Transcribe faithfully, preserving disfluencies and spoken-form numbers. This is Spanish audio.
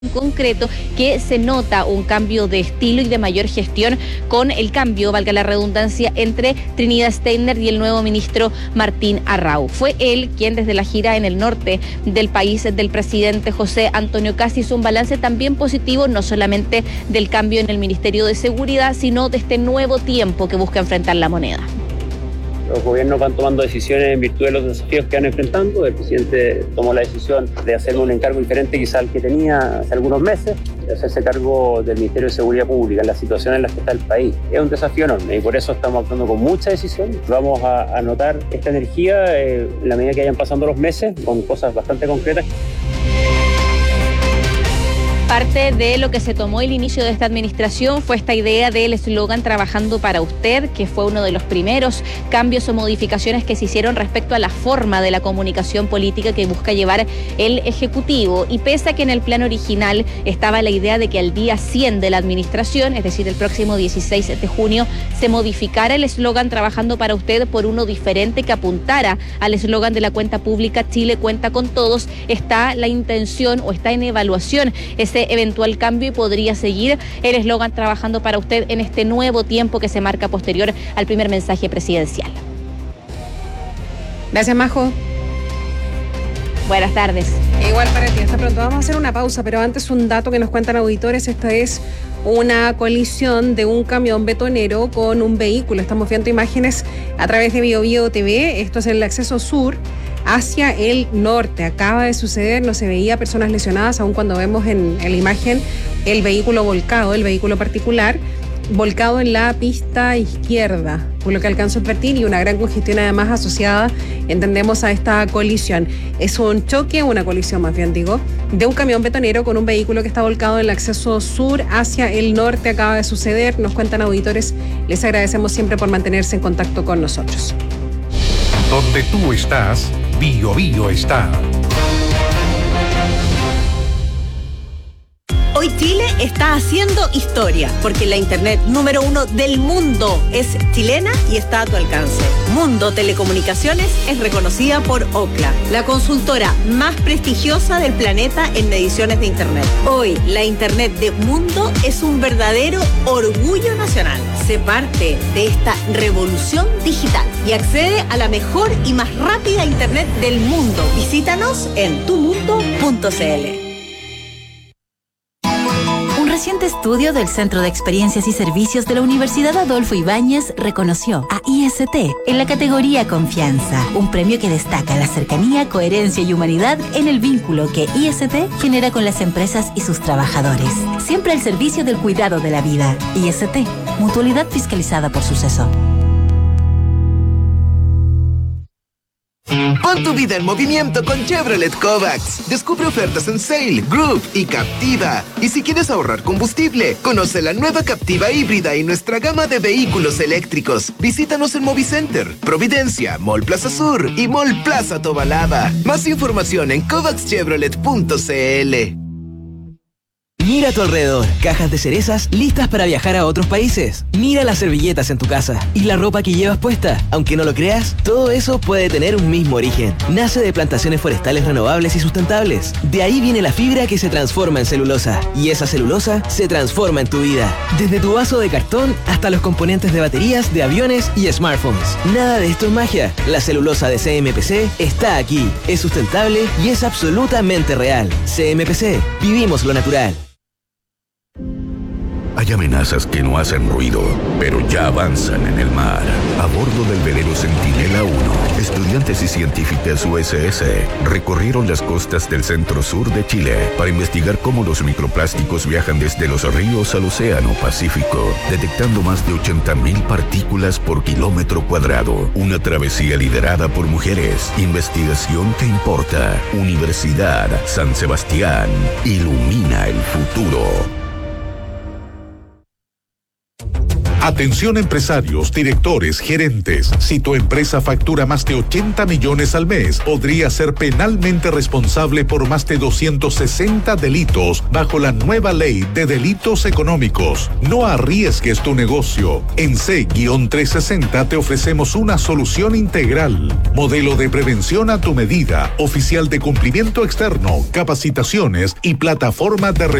concreto que se nota un cambio de estilo y de mayor gestión con el cambio, valga la redundancia, entre Trinidad Steiner y el nuevo ministro Martín Arrau. Fue él quien desde la gira en el norte del país del presidente José Antonio Kast hizo un balance también positivo, no solamente del cambio en el Ministerio de Seguridad, sino de este nuevo tiempo que busca enfrentar la moneda. Los gobiernos van tomando decisiones en virtud de los desafíos que van enfrentando. El presidente tomó la decisión de hacer un encargo diferente quizá al que tenía hace algunos meses, de hacerse cargo del Ministerio de Seguridad Pública en la situación en la que está el país. Es un desafío enorme y por eso estamos actuando con mucha decisión. Vamos a, a notar esta energía eh, en la medida que vayan pasando los meses con cosas bastante concretas. Parte de lo que se tomó el inicio de esta administración fue esta idea del eslogan Trabajando para usted, que fue uno de los primeros cambios o modificaciones que se hicieron respecto a la forma de la comunicación política que busca llevar el Ejecutivo. Y pese a que en el plan original estaba la idea de que al día cien de la administración, es decir, el próximo dieciséis de junio, se modificara el eslogan Trabajando para usted por uno diferente que apuntara al eslogan de la cuenta pública Chile cuenta con todos, está la intención o está en evaluación ese eventual cambio y podría seguir el eslogan Trabajando para usted en este nuevo tiempo que se marca posterior al primer mensaje presidencial. Gracias, Majo. Buenas tardes. Igual para ti, hasta pronto. Vamos a hacer una pausa, pero antes un dato que nos cuentan auditores. Esta es una colisión de un camión betonero con un vehículo. Estamos viendo imágenes a través de Bio Bio T V. Esto es en el acceso sur hacia el norte. Acaba de suceder, no se veía personas lesionadas, aun cuando vemos en, en la imagen el vehículo volcado, el vehículo particular, volcado en la pista izquierda, por lo que alcanzo a advertir, y una gran congestión además asociada, entendemos, a esta colisión. Es un choque, una colisión más bien digo, de un camión betonero con un vehículo que está volcado en el acceso sur hacia el norte. Acaba de suceder, nos cuentan auditores. Les agradecemos siempre por mantenerse en contacto con nosotros. Donde tú estás, Bio Bio está. Hoy Chile está haciendo historia, porque la internet número uno del mundo es chilena y está a tu alcance. Mundo Telecomunicaciones es reconocida por Ookla, la consultora más prestigiosa del planeta en mediciones de internet. Hoy, la internet de Mundo es un verdadero orgullo nacional. Sé parte de esta revolución digital y accede a la mejor y más rápida internet del mundo. Visítanos en tu mundo punto c l. Un reciente estudio del Centro de Experiencias y Servicios de la Universidad Adolfo Ibáñez reconoció a I S T en la categoría Confianza, un premio que destaca la cercanía, coherencia y humanidad en el vínculo que I S T genera con las empresas y sus trabajadores. Siempre al servicio del cuidado de la vida. I S T, mutualidad fiscalizada por Suceso. Pon tu vida en movimiento con Chevrolet Kovacs. Descubre ofertas en Sail, Group y Captiva. Y si quieres ahorrar combustible, conoce la nueva Captiva híbrida y nuestra gama de vehículos eléctricos. Visítanos en Movicenter, Providencia, Mall Plaza Sur y Mall Plaza Tobalaba. Más información en kovacs chevrolet punto c l. Mira a tu alrededor, cajas de cerezas listas para viajar a otros países. Mira las servilletas en tu casa y la ropa que llevas puesta. Aunque no lo creas, todo eso puede tener un mismo origen. Nace de plantaciones forestales renovables y sustentables. De ahí viene la fibra que se transforma en celulosa. Y esa celulosa se transforma en tu vida. Desde tu vaso de cartón hasta los componentes de baterías de aviones y smartphones. Nada de esto es magia. La celulosa de C M P C está aquí. Es sustentable y es absolutamente real. C M P C. Vivimos lo natural. Hay amenazas que no hacen ruido, pero ya avanzan en el mar. A bordo del velero Centinela uno, estudiantes y científicas U S S recorrieron las costas del centro-sur de Chile para investigar cómo los microplásticos viajan desde los ríos al océano Pacífico, detectando más de ochenta mil partículas por kilómetro cuadrado. Una travesía liderada por mujeres. Investigación que importa. Universidad San Sebastián. Ilumina el futuro. Atención empresarios, directores, gerentes. Si tu empresa factura más de ochenta millones al mes, podría ser penalmente responsable por más de doscientos sesenta delitos bajo la nueva ley de delitos económicos. No arriesgues tu negocio. En C trescientos sesenta te ofrecemos una solución integral. Modelo de prevención a tu medida, oficial de cumplimiento externo, capacitaciones y plataforma de